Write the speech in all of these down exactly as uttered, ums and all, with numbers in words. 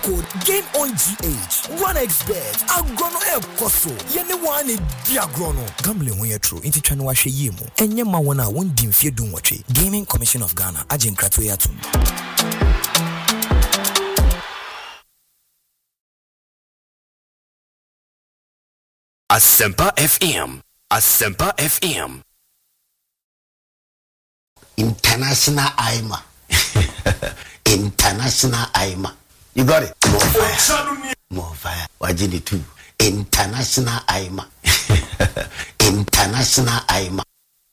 code Game on G H. one X bet. Agrono e koso. Yene wane di agrono. Gambling when you're true. Inti chano wa she yemu. Enye ma wana won dimfie dun wache. Gaming Commission of Ghana. Ajen kratwe yatum. Asempa F M. Asempa F M. International I M A. International I M A. You got it? More fire. More fire. Wajini too. International I M A. International I M A.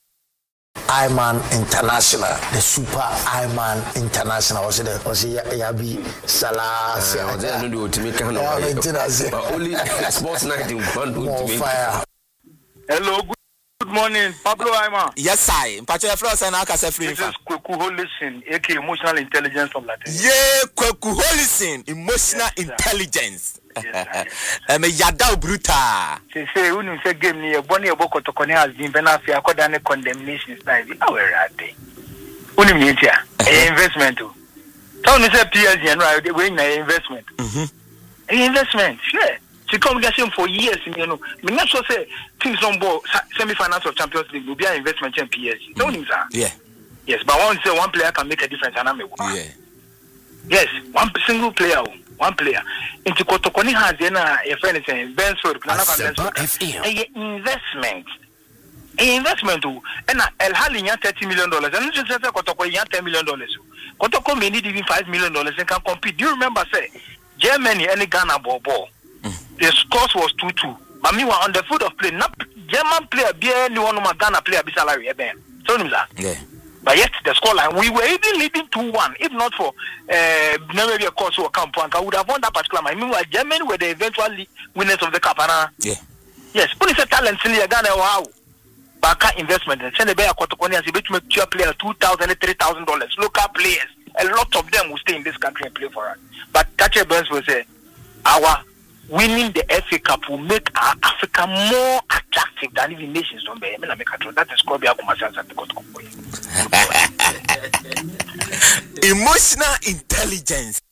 I-Man International, the Super I-Man International. Was it? Was it Yabi Salah? I don't know to make kind of only sports night in one. More fire. Hello, good, good morning, Pablo I-Man. Yes, I. Patrick Frost and Akase Free. This is Kweku Holison, aka Emotional Intelligence from Latin. Yeah, Kweku Holison, Emotional yes, Intelligence. Yes, I'm a Yadao Bruta. Say, say, when you say game near Bonnie Boko to Kone has been Benafi, according to condemnation style. How are they? When you mean here, investment. Tell me, say P S G and right, they win an investment. Mm-hmm. Investment, sure. She come get him for years, you know. Me not so say teams on board semi-finals of Champions League will be an investment in P S G. Don't you, sir? Yeah. Yes, but one say one player can make a difference, and I'm a yeah. Yes, one single player. One player. Into Kotokoni has a friend is saying Bensford, investment. An investment and El Hali thirty million dollars and just say Kotoko ten million dollars. Kotoko may need even five million dollars and can compete. Do you remember say Germany any Ghana ball ball? The scores was two two. But me were on the foot of play. Not German player be anyone of my Ghana player be salary eben. So yeah. But yet the scoreline, we were even leading two one. If not for uh, maybe a course or camp, I would have won that particular match. I mean, Germany were the eventual winners of the cup. Yeah. Yes, police talent in Ghana. Wow. Baka investment and send a bear Kotokoni as a bit to make your player two thousand, three thousand dollars. Local players, a lot of them will stay in this country and play for us. But Thatcher Burns will say, our winning the F A Cup will make our Africa more attractive than even nations don't be. That is called Emotional Intelligence.